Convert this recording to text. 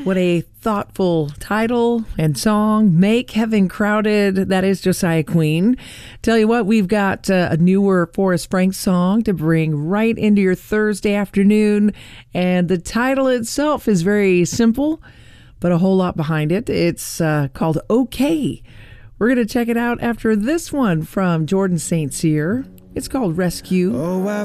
What a thoughtful title and song. Make Heaven Crowded. That is Josiah Queen. Tell you what, we've got a newer Forrest Frank song to bring right into your Thursday afternoon. And the title itself is very simple, but a whole lot behind it. It's called Okay. We're going to check it out after this one from Jordan St. Cyr. It's called Rescue. Oh, I